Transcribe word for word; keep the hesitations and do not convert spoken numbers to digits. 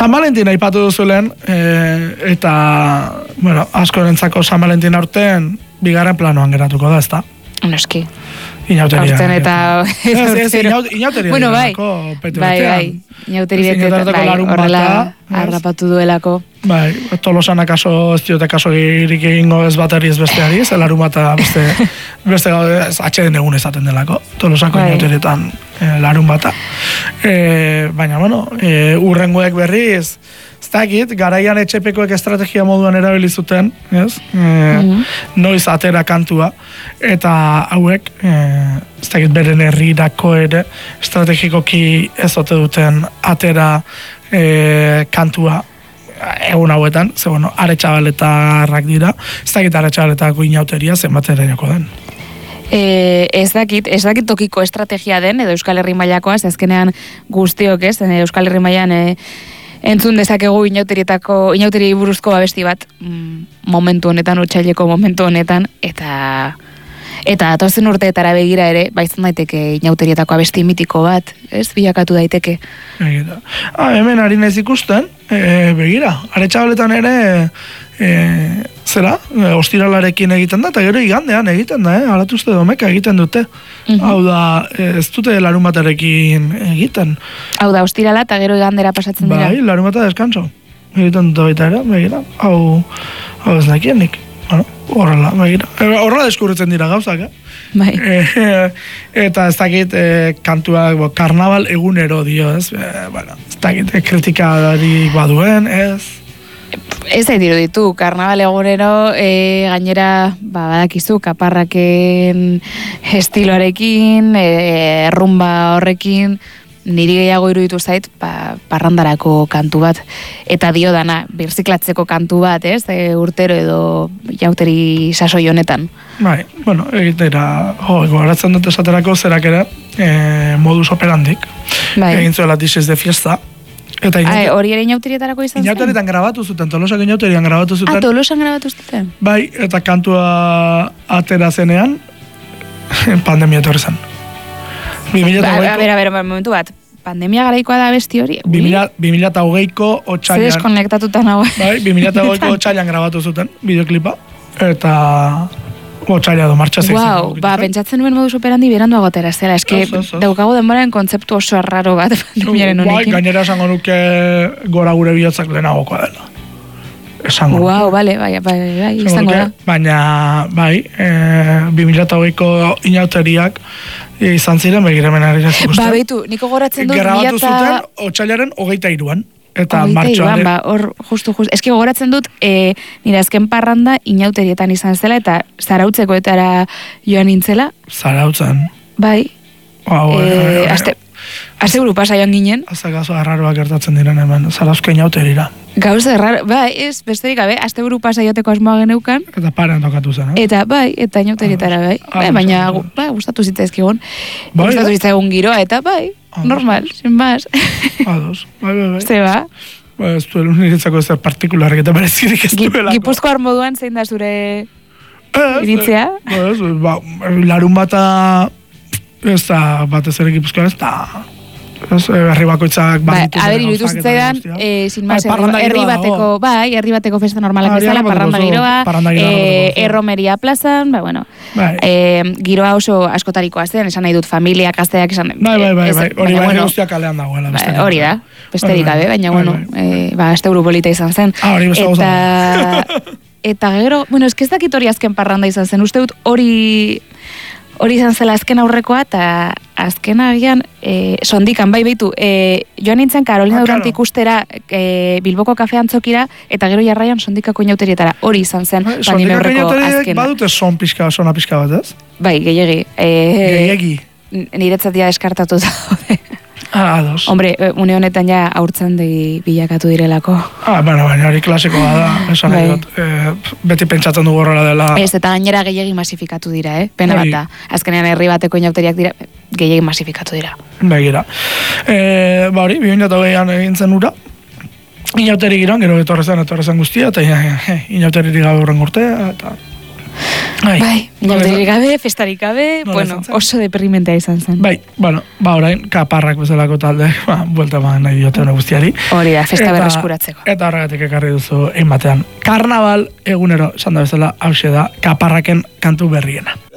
San Valentin aipatu duzulen, e, eta, bueno, askorentzako San Valentin aurten, bigarren planoan geratuko da, ezta? Noski. Inauteria. Aurten eta... Ez, ez, inauteria. Bueno, bai, bai, bai, inauteri betetan, bai, horrela harrapatu duelako. Bai, Tolosan akaso, ez diote kaso girik egingo ez bateri ez besteari, ez larun bata beste, beste atxeden egun ezaten delako, Tolosako inauterietan larun bata. E, baina, bueno, e, urrengoek berriz, ez dakit, garaian etxepekoek estrategia moduan erabili zuten, ez? E, mm-hmm. Noiz atera kantua, eta hauek, e, ez dakit beren herrirako ere, estrategikoki ez ote duten atera e, kantua, egun hauetan, ze bueno, aretxabaletarrak dira, ez dakit aretxabaletako inauteria zenbat erainoko den. E, ez dakit, ez dakit tokiko estrategia den, edo Euskal Herri mailakoa, ez azkenean guztiok ez, Euskal Herri mailan e, entzun dezakegu inauterietako, inauteri buruzko abesti bat, mm, momentu honetan, otsaileko momentu honetan, eta... Eta datozen urteetara begira ere, baizan daiteke inauterietako abesti mitiko bat, ez? Bilakatu daiteke. Begira. Ah, hemen ari naiz ikusten, e, begira. Aretxabaletan ere, e, zera, e, ostiralarekin egiten da, eta gero igandean egiten da, eh? Alatu uste domeka egiten dute. Mm-hmm. Hau da, ez dute larun batarekin egiten. Hau da, ostirala eta gero igandera pasatzen dira. Bai, larun bata deskanso. Egiten dute baita ere, begira. Hau, hau ez nakienik. Bueno, horrela, begira. Horrela deskurritzen dira gauzak, eh? Bai. E, eta ez dakit, e, kantuak, bo, karnaval egunero dio, ez? E, bueno, ez dakit, e, kritikadari baduen, ez? Ez da ditu, karnaval egunero, e, gainera, ba, badakizu, kaparraken estiloarekin, e, rumba horrekin, niri gehiago iruditu zait, pa, parrandarako kantu bat. Eta dio dana, birziklatzeko kantu bat, ez? E, urtero edo jauteri sasoi honetan. Bai, bueno, egitera, jo, gogoratzen dut esaterako zerak ere, e, modus operandik. Bai. Egin zuela Dishes de Fiesta. Eta Ai, hori ere inauterietarako izan zen? Inauterietan grabatu zuten, Tolosak inauterian grabatu zuten. Ah, Tolosan grabatu zuten? Bai, eta kantua atera zenean, pandemia etorri zen. Ba, a ber, a ber, momentu bat, pandemia garaikoa da besti hori? bi mila hogeiko otsailan. Zer deskonnektatuta nago. Bai, bi mila hogeiko otsailan grabatu zuten, bideoklipa, eta otsaila do martxa zeizen. Wow, ba, pentsatzen nuen modus operandi berandu agotera, zela, eske daukago denboraren kontzeptu oso arraro bat pandemiaren honekin. Bai, gainera esango nuke gora gure bihotzak lehenagokoa dela. Esango. Wow, bale, bai, bai, bai, izango da. Baina, bai, e, bi mila hogeiko inauteriak izan ziren, begiremen ari ikusten. Ba, behitu, niko goratzen dut... Grabatu zuten otsailaren hogeita iruan. Eta martxoan. Ba, hor, justu, justu. Eski gogoratzen dut, e, nire azken parranda inauterietan izan zela, eta zarautzekoetara joan nintzela. Zarautzen. Bai. Wow, e, e, e, aste, aste buru pasa joan ginen. Azakazo arraroak gertatzen diren hemen, zarauzke inauterira. Gauza erraro, bai, ez, besterik gabe, aste buru pasa joteko asmoa geneukan. Eta parean tokatu zen, eh? Eta bai, eta inauterietara, bai. bai baina, bai, gustatu zitzaizkigun. Bai, gustatu zitzaizkigun giroa, eta bai, ados. Normal, sin más. Ados, bai, bai, bai. Zeba. Ba, ez duel niretzako ez partikularrik eta berezirik ez duelako. Gipuzkoar moduan zein da zure iritzea? Ez, ba, larun bata, ez da, batez ere Gipuzkoar ez da... herri bakoitzak ba, a ber, iruditu zitzaidan, eh, sin más, herri bateko, bai, herri bateko festa normalak bezala, parranda giroa, eh, erromeria plazan, ba, bueno, eh, giroa oso askotarikoa zen, esan nahi dut familiak, gazteak, esan... Bai, bai, bai, bai, hori bai, guztiak kalean dagoela. Hori da, besterik gabe, baina, bueno, ba, azte polita izan zen. Ah, hori beste gauza. Eta gero, bueno, ez dakit hori azken parranda izan zen, uste dut hori... Hori izan zela azken aurrekoa, eta azken agian, e, sondikan, bai behitu, e, joan nintzen Karolina ah, Durante ikustera e, Bilboko kafe antzokira, eta gero jarraian sondikako inauterietara, hori izan zen, pandemia aurreko azkena. Badute son pixka, sona pixka bat, ez? Bai, gehiagi. E, gehiagi. Niretzat ja deskartatu da. Ah, ados. Hombre, une honetan ja aurtzen degi bilakatu direlako. Ah, bueno, baina hori klasikoa da, esan bai. Dut, e, beti pentsatzen dugu horrela dela. Ez, eta gainera gehiagi masifikatu dira, eh? Pena bat da. Azkenean herri bateko inauteriak dira, gehiagi masifikatu dira. Begira. E, ba hori, bi mila hogeian egin zen ura. Inauteri giroan, gero etorre zen, etorre zen guztia, eta inauteri gabe horren urtea, eta... Bai, inauteririk gabe, festarik gabe, bueno, oso deprimentea izan zen. Bai, bueno, ba orain, kaparrak bezalako talde, ba, buelta eman nahi diote hone guztiari. Hori da, festa berreskuratzeko. Eta horregatik ekarri duzu egin batean. Karnaval egunero, esan da bezala, hause da, kaparraken kantu berriena.